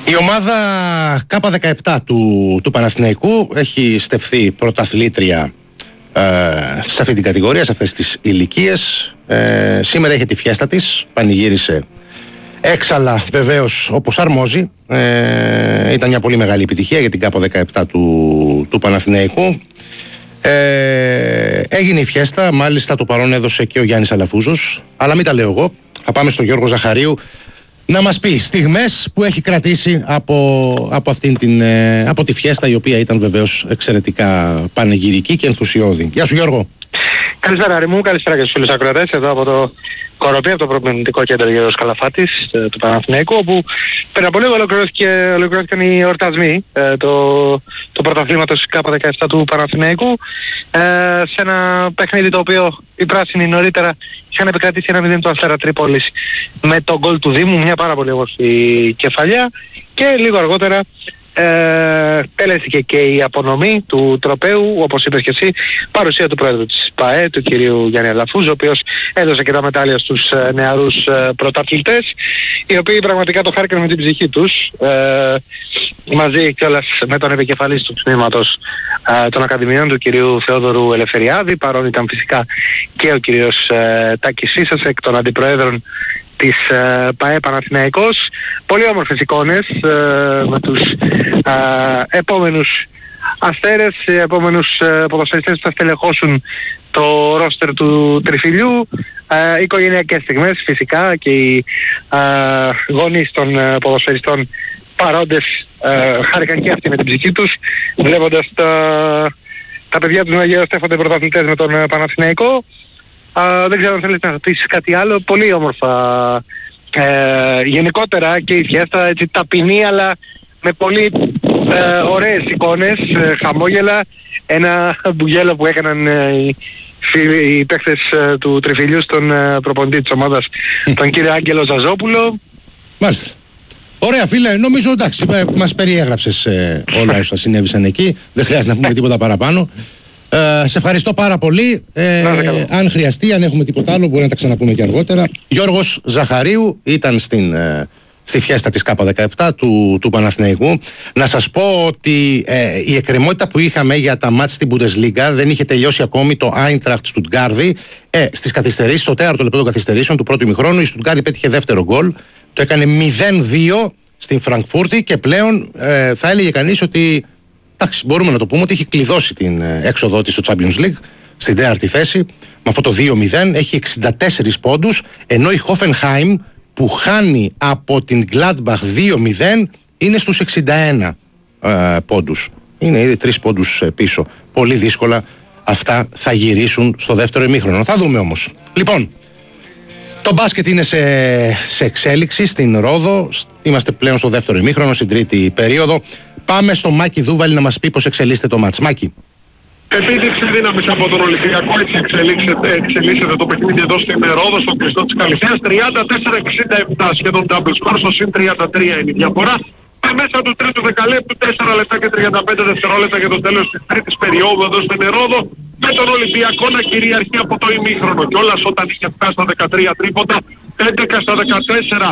Η ομάδα K17 του Παναθηναϊκού έχει στεφθεί πρωταθλήτρια σε αυτή την κατηγορία, σε αυτές τις ηλικίες. Σήμερα είχε τη φιέστα της, πανηγύρισε έξαλα βεβαίως όπως αρμόζει. Ήταν μια πολύ μεγάλη επιτυχία για την K17 του Παναθηναϊκού. Έγινε η φιέστα, μάλιστα το παρόν έδωσε και ο Γιάννης Αλαφούζος, αλλά μην τα λέω εγώ, θα πάμε στον Γιώργο Ζαχαρίου να μας πει στιγμές που έχει κρατήσει από τη φιέστα, η οποία ήταν βεβαίως εξαιρετικά πανηγυρική και ενθουσιώδη. Γεια σου Γιώργο. Καλησπέρα Ρημού, καλησπέρα και στους φίλους ακροατές εδώ από το Κοροπή, από το προπονητικό κέντρο Γιώργος Καλαφάτης του Παναθηναϊκού, όπου πριν από λίγο ολοκληρώθηκαν οι εορτασμοί του πρωταθλήματος K17 του Παναθηναϊκού, σε ένα παιχνίδι το οποίο οι πράσινοι νωρίτερα είχαν επικρατήσει 1-0 του Αστέρα Τρίπολης με τον γκολ του Δήμου, μια πάρα πολύ όμορφη κεφαλιά, και λίγο αργότερα τέλεστηκε και η απονομή του τροπαίου, όπως είπες και εσύ, παρουσία του πρόεδρου της ΠΑΕ, του κυρίου Γιάννη Αλαφούζου, ο οποίος έδωσε και τα μετάλλια στους νεαρούς πρωταθλητές, οι οποίοι πραγματικά το χάρηκαν με την ψυχή τους, μαζί κιόλας με τον επικεφαλής του τμήματος των Ακαδημιών, του κυρίου Θεόδωρου Ελευθεριάδη. Παρόν ήταν φυσικά και ο κύριος Τάκης Σίσας, εκ των αντιπροέδρων της ΠΑΕ Παναθηναϊκός. Πολύ όμορφες εικόνες με τους επόμενους αστέρες, οι επόμενους ποδοσφαιριστές που θα στελεχώσουν το ρόστερ του Τριφυλιού. Οικογενειακές στιγμές φυσικά, και οι γονείς των ποδοσφαιριστών παρόντες χάρηκαν και αυτοί με την ψυχή τους, βλέποντας τα παιδιά τους να γεωστέφονται πρωταθλητές με τον Παναθηναϊκό. Δεν ξέρω αν θέλεις να πεις κάτι άλλο. Πολύ όμορφα γενικότερα και η φιέστα, έτσι ταπεινή, αλλά με πολύ ωραίες εικόνες, χαμόγελα. Ένα μπουγέλο που έκαναν οι παίκτες του Τριφυλιού στον προπονητή της ομάδας, τον κύριο Άγγελο Ζαζόπουλο. Μάλιστα. Ωραία φίλε, νομίζω εντάξει, μας περιέγραψες όλα όσα συνέβησαν εκεί, δεν χρειάζεται να πούμε τίποτα παραπάνω. Σε ευχαριστώ πάρα πολύ. Αν χρειαστεί, αν έχουμε τίποτα άλλο, μπορεί να τα ξαναπούμε και αργότερα. Γιώργος Ζαχαρίου ήταν στη φιέστα της K17 του Παναθηναϊκού. Να σας πω ότι η εκκρεμότητα που είχαμε για τα μάτς στην Bundesliga δεν είχε τελειώσει ακόμη το Eintracht Στουτγκάρδη. Στις καθυστερήσεις, στο 4ο λεπτό των καθυστερήσεων του πρώτου ημιχρόνου, η Στουτγκάρδη πέτυχε δεύτερο γκολ. Το έκανε 0-2 στην Φραγκφούρτη και πλέον θα έλεγε κανείς ότι, εντάξει, μπορούμε να το πούμε ότι έχει κλειδώσει την έξοδό της στο Champions League στην 4η θέση. Με αυτό το 2-0 έχει 64 πόντους, ενώ η Hoffenheim που χάνει από την Gladbach 2-0 είναι στους 61 πόντους. Είναι ήδη 3 πόντους πίσω. Πολύ δύσκολα αυτά θα γυρίσουν στο δεύτερο ημίχρονο. Θα δούμε όμως. Λοιπόν, το μπάσκετ είναι σε εξέλιξη στην Ρόδο. Είμαστε πλέον στο δεύτερο ημίχρονο, στην τρίτη περίοδο. Πάμε στο Μάκη Δούβαλη να μας πει πώς εξελίσσεται το μάτς. Μάκη. Επίδειξη δύναμης από τον Ολυμπιακό, έτσι εξελίσσεται το παιχνίδι εδώ στην Ρόδο, στο κλειστό της Καλυθέας. 34-67, σχεδόν double score, στο συν 33 είναι η διαφορά. Μέσα του τρίτου δεκαλέπτου, 4 λεπτά και 35 δευτερόλεπτα για το τέλος της τρίτης περίοδου εδώ στην Ρόδο, με τον Ολυμπιακό να κυριαρχεί από το ημίχρονο. Κιόλας όταν είχε φτάσει στα 13 τρίποτα, 11 στα 14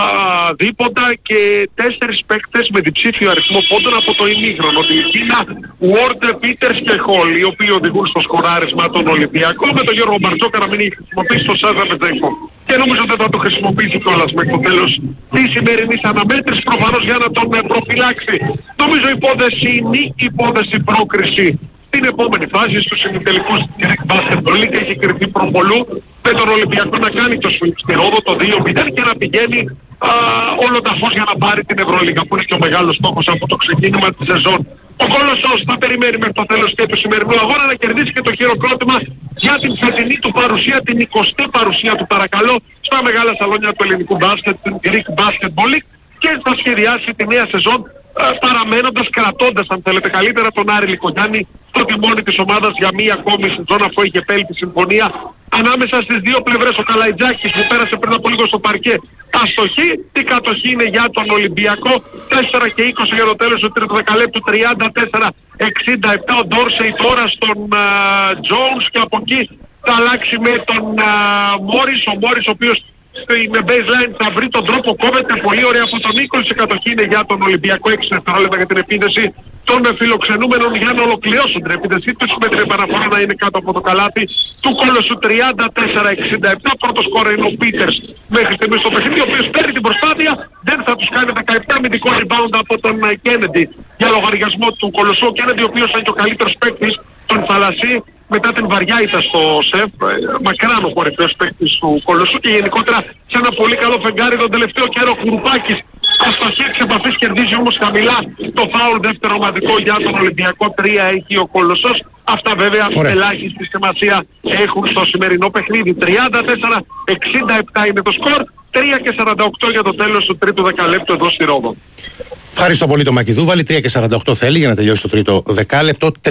δίποτα και 4 παίκτες με διψήφιο αριθμό πόντων από το ημίχρονο. Την Κίνα, Βόρτε, Πίτερς και Χολ, οι οποίοι οδηγούν στο σκοράρισμα τον Ολυμπιακό, με τον Γιώργο Μπαρτζόκα να μην έχει χρησιμοποιήσει το Σάζα Πετζέκο. Και νομίζω ότι θα το χρησιμοποιήσει κιόλας μέχρι το τέλος της σημερινής αναμέτρησης, προφανώς για να τον προφυλάξει. Νομίζω υπόθεση νίκη, υπόθεση πρόκριση στην επόμενη φάση στους ημιτελικούς της Greek Basketball League. Έχει κρυφτεί προπολού με τον Ολυμπιακό να κάνει το sweep στη Ρόδο, το 2-0, και να πηγαίνει όλο τα φως για να πάρει την Ευρωλίγα, που είναι και ο μεγάλος στόχος από το ξεκίνημα της σεζόν. Ο Κολοσσός θα περιμένει μέχρι το τέλος και του σημερινού αγώνα να κερδίσει και το χειροκρότημα για την φετινή του παρουσία, την 20η παρουσία του παρακαλώ, στα μεγάλα σαλόνια του ελληνικού μπάσκετ, την Greek Basketball League, και θα σχεδιάσει τη νέα σεζόν παραμένοντας, κρατώντας αν θέλετε καλύτερα τον Άρη Λικογιάννη στο τιμόνι της ομάδας για μία ακόμη σεζόν, αφού είχε επέλθει συμφωνία ανάμεσα στις δύο πλευρές. Ο Καλαϊτζάκης που πέρασε πριν από λίγο στο παρκέ αστοχή, την κατοχή είναι για τον Ολυμπιακό. 4 και 20 για το τέλος του τρίτου δεκαλέπτου, 34-67 ο Ντόρσεϊ τώρα στον Jones, και από εκεί θα αλλάξει με τον Μόρις, ο Μόρις ο οποίος με baseline θα βρει τον τρόπο, κόβεται πολύ ωραία από τον Νίκολς, η κατοχή είναι για τον Ολυμπιακό, 6 δευτερόλεπτα για την επίθεση των φιλοξενούμενων για να ολοκληρώσουν την επίθεσή τους με την επαναφορά να είναι κάτω από το καλάθι του Κόλοσσου. 34-67, πρώτο σκόρ είναι ο Πίτερς μέχρι στιγμής στο παιχνίδι, ο οποίος παίρνει την προσπάθεια, δεν θα τους κάνει 17, αμυντικό rebound από τον Κέννεντι για λογαριασμό του Κολοσσού. Ο Κέννεντι ο οποίος είναι και ο καλύτερος παίκτης των Θαλασσί μετά την βαριά ήττα στο ΣΕΦ, μακράν ο κορυφαίος παίκτης του Κολοσσού και γενικότερα σε ένα πολύ καλό φεγγάρι τον τελευταίο καιρό. Κουρουπάκης αστοχή εξ επαφής, κερδίζει όμως χαμηλά το φάουλ, δεύτερο ομαδικό για τον Ολυμπιακό, 3 έχει ο Κολοσσός. Αυτά βέβαια ελάχιστη σημασία έχουν στο σημερινό παιχνίδι. 34-67 είναι το σκορ, 3:48 για το τέλος του τρίτου δεκαλέπτου εδώ στη Ρόδο. Ευχαριστώ πολύ τον Μακηδούβαλη. 3:48 θέλει για να τελειώσει το τρίτο δεκάλεπτο.